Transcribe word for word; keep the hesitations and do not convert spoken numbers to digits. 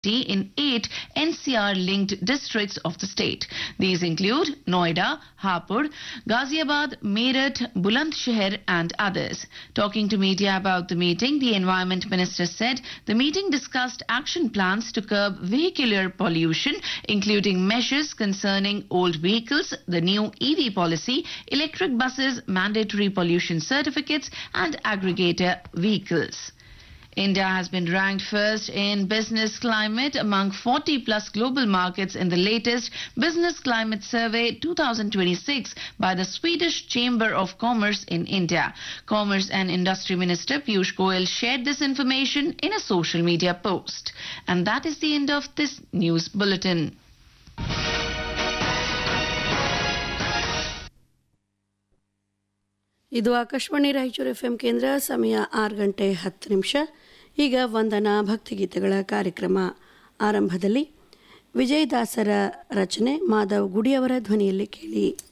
in eight N C R-linked districts of the state. These include Noida, Hapur, Ghaziabad, Meerut, Bulandshahr and others. Talking to media about the meeting, the Environment Minister said the meeting discussed action plans to curb vehicular pollution, including measures concerning old vehicles, the new E V policy, electric buses, mandatory pollution certificates and aggregator vehicles. India has been ranked first in business climate among forty plus global markets in the latest Business Climate Survey twenty twenty-six by the Swedish Chamber of Commerce in India. Commerce and Industry Minister Piyush Goyal shared this information in a social media post. And that is the end of this news bulletin. ಇದು Akashvani Raichur F M ಕೇಂದ್ರ. ಸಮಯ ಆರು ಗಂಟೆ ಹತ್ತು ನಿಮಿಷ. ಈಗ ವಂದನಾ ಭಕ್ತಿಗೀತೆಗಳ ಕಾರ್ಯಕ್ರಮ. ಆರಂಭದಲ್ಲಿ ವಿಜಯದಾಸರ ರಚನೆ ಮಾಧವ್ ಗುಡಿಯವರ ಧ್ವನಿಯಲ್ಲಿ ಕೇಳಿ.